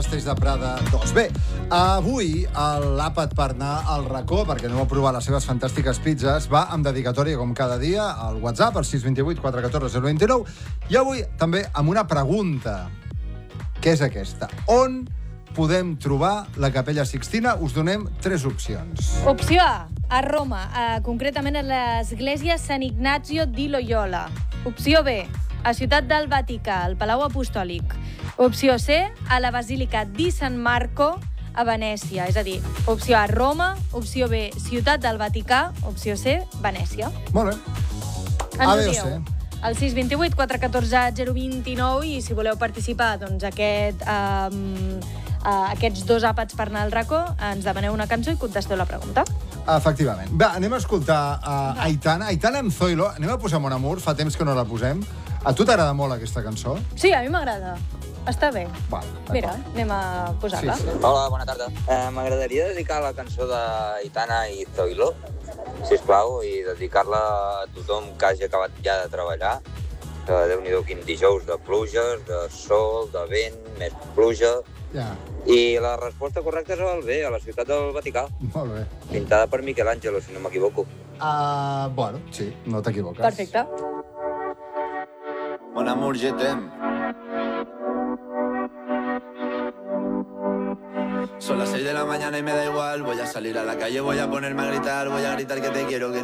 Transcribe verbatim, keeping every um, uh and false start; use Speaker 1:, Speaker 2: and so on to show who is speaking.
Speaker 1: Castells de Prada dos. Bé, avui l'àpat per anar al racó, perquè aneu a provar les seves fantàstiques pizzas, va amb dedicatòria, com cada dia, al WhatsApp, al sis dos vuit quatre un quatre zero dos nou, i avui també amb una pregunta, que és aquesta. On podem trobar la Capella Sixtina? Us donem tres opcions.
Speaker 2: Opció A, a Roma, eh, concretament a l'església Sant Ignazio di Loyola. Opció B, a Ciutat del Vaticà, al Palau Apostòlic. Opció C, a la Basílica di San Marco, a Venècia. És a dir, opció A, Roma, opció B, Ciutat del Vaticà, opció C, Venècia.
Speaker 1: Molt bé.
Speaker 2: Ens
Speaker 1: A,
Speaker 2: ho
Speaker 1: B o
Speaker 2: dieu.
Speaker 1: C?
Speaker 2: Al sis dos vuit quatre un quatre zero dos nou, i si voleu participar, doncs aquest, um, uh, aquests dos àpats per anar al racó, ens demaneu una cançó i contesteu la pregunta.
Speaker 1: Efectivament. Va, anem a escoltar uh, Aitana. Aitana amb Zoilo. Anem a posar Mon Amour. Fa temps que no la posem. A tu t'agrada molt aquesta cançó?
Speaker 2: Sí, a mi m'agrada. Està bé.
Speaker 1: Val,
Speaker 2: Mira, anem a posar-la.
Speaker 1: Sí, sí.
Speaker 3: Hola, bona tarda. Eh, M'agradaria dedicar la cançó d'Aitana i Zoilo, sisplau, i dedicar-la a tothom que hagi acabat ja de treballar. Que Déu-n'hi-do, quin dijous de pluges, de sol, de vent, més pluja.
Speaker 1: Ja,
Speaker 3: I la resposta correcta és el B, a la Ciutat del Vaticà,
Speaker 1: molt bé.
Speaker 3: pintada per Michelangelo, si no m'equivoco.
Speaker 1: Uh, bueno, sí, no t'equivoques.
Speaker 2: Perfecte.
Speaker 4: Mon amour, je t'aime. Son las seis de la mañana y me da igual. Voy a salir a la calle, voy a ponerme a gritar. Voy a gritar que te quiero, que